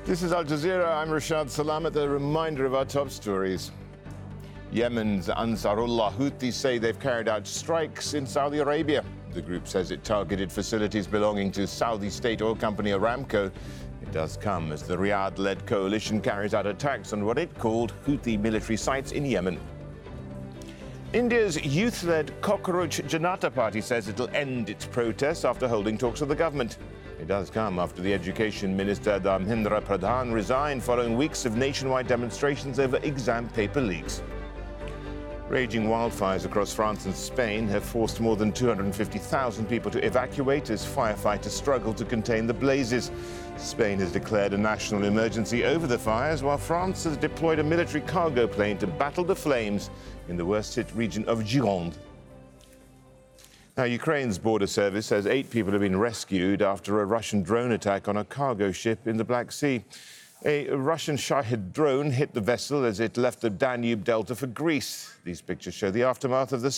This is Al Jazeera. I'm Rashad Salamat. A reminder of our top stories. Yemen's Ansarullah Houthis say they've carried out strikes in Saudi Arabia. The group says it targeted facilities belonging to Saudi state oil company Aramco. It does come as the Riyadh-led coalition carries out attacks on what it called Houthi military sites in Yemen. India's youth-led Cockroach Janata Party says it'll end its protests after holding talks with the government. It does come after the Education Minister Dharmendra Pradhan resigned following weeks of nationwide demonstrations over exam paper leaks. Raging wildfires across France and Spain have forced more than 250,000 people to evacuate as firefighters struggle to contain the blazes. Spain has declared a national emergency over the fires, while France has deployed a military cargo plane to battle the flames in the worst-hit region of Gironde. Now, Ukraine's border service says 8 people have been rescued after a Russian drone attack on a cargo ship in the Black Sea. A Russian Shahed drone hit the vessel as it left the Danube Delta for Greece. These pictures show the aftermath of the